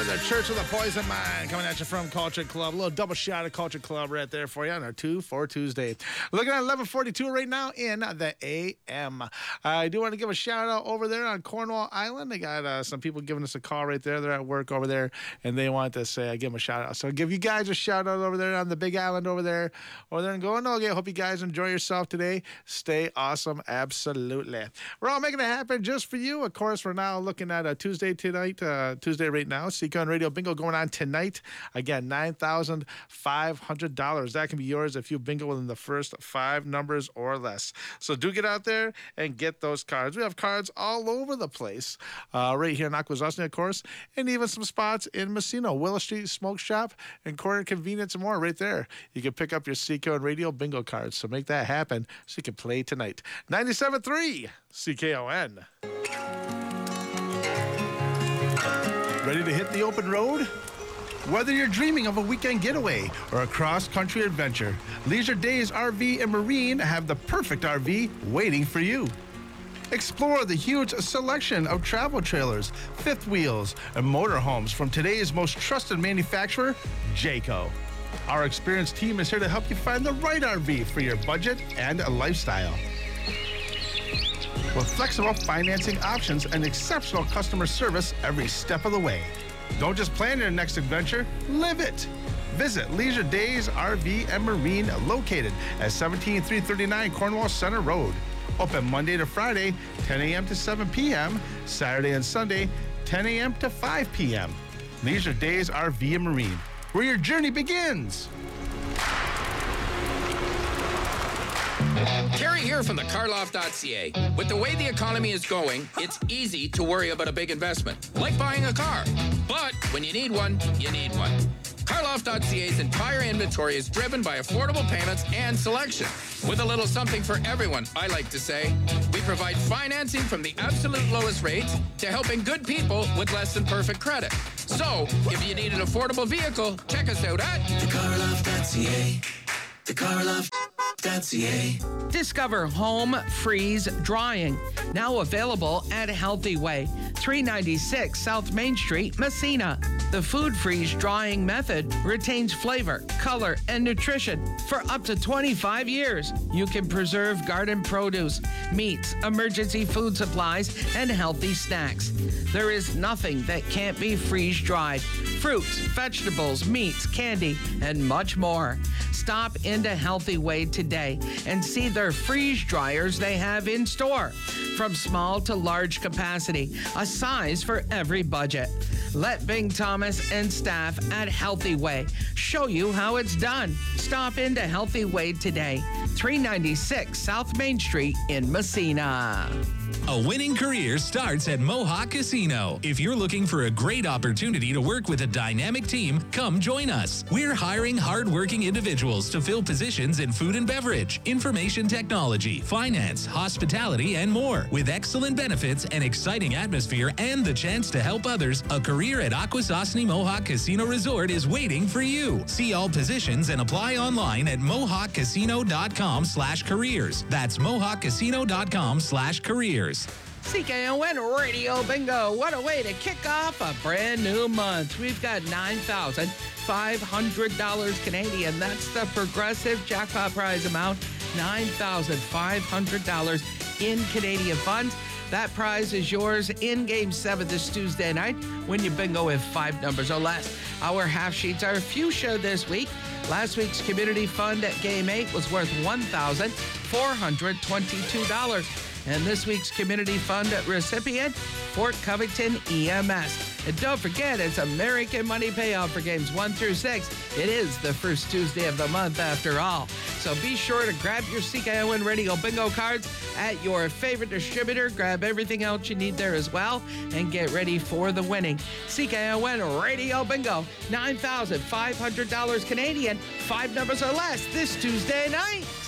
the Church of the Poison Mind coming at you from Culture Club. A little double shot of Culture Club right there for you on our 2 for Tuesday. Looking at 11:42 right now in the AM. I do want to give a shout out over there on Cornwall Island. They got some people giving us a call right there. They're at work over there, and they want to say I give them a shout out. So give you guys a shout out over there on the Big Island over there and going, okay, hope you guys enjoy yourself today. Stay awesome. Absolutely. We're all making it happen just for you. Of course, we're now looking at a Tuesday tonight, Tuesday right now. Seacon Radio Bingo going on tonight. Again, $9,500. That can be yours if you bingo within the first 5 numbers or less. So do get out there and get those cards. We have cards all over the place, right here in Akwesasne, of course, and even some spots in Messina, Willow Street Smoke Shop, and Corner Convenience and more right there. You can pick up your Seacon Radio Bingo cards. So make that happen so you can play tonight. 97.3 CKON. Ready to hit the open road? Whether you're dreaming of a weekend getaway or a cross-country adventure, Leisure Days RV and Marine have the perfect RV waiting for you. Explore the huge selection of travel trailers, fifth wheels, and motorhomes from today's most trusted manufacturer, Jayco. Our experienced team is here to help you find the right RV for your budget and lifestyle. With flexible financing options and exceptional customer service every step of the way. Don't just plan your next adventure, live it. Visit Leisure Days RV and Marine, located at 17339 Cornwall Center Road. Open Monday to Friday, 10 a.m. to 7 p.m., Saturday and Sunday, 10 a.m. to 5 p.m. Leisure Days RV and Marine, where your journey begins. Kerry here from the Carloff.ca. With the way the economy is going, it's easy to worry about a big investment, like buying a car. But when you need one, you need one. Carloff.ca's entire inventory is driven by affordable payments and selection. With a little something for everyone, I like to say. We provide financing from the absolute lowest rates to helping good people with less than perfect credit. So, if you need an affordable vehicle, check us out at thecarloff.ca. thecarloff.ca. Discover Home Freeze Drying, now available at Healthy Way, 396 South Main Street, Messina. The food freeze drying method retains flavor, color, and nutrition for up to 25 years. You can preserve garden produce, meats, emergency food supplies, and healthy snacks. There is nothing that can't be freeze dried. Fruits, vegetables, meats, candy, and much more. Stop into Healthy Way today and see their freeze dryers they have in store. From small to large capacity, a size for every budget. Let Bing Thomas and staff at Healthy Way show you how it's done. Stop into Healthy Way today, 396 South Main Street in Messina. A winning career starts at Mohawk Casino. If you're looking for a great opportunity to work with a dynamic team, come join us. We're hiring hardworking individuals to fill positions in food and beverage, information technology, finance, hospitality, and more. With excellent benefits, an exciting atmosphere, and the chance to help others, a career at Akwesasne Mohawk Casino Resort is waiting for you. See all positions and apply online at mohawkcasino.com/careers. That's mohawkcasino.com/careers. CKON Radio Bingo. What a way to kick off a brand new month. We've got $9,500 Canadian. That's the progressive jackpot prize amount. $9,500 in Canadian funds. That prize is yours in Game 7 this Tuesday night when you bingo with 5 numbers or less. Our half sheets are fuchsia this week. Last week's community fund at Game 8 was worth $1,422. And this week's community fund recipient, Fort Covington EMS. And don't forget, it's American Money Payout for games 1 through 6. It is the first Tuesday of the month after all. So be sure to grab your CKON Radio Bingo cards at your favorite distributor. Grab everything else you need there as well and get ready for the winning. CKON Radio Bingo, $9,500 Canadian, 5 numbers or less this Tuesday night.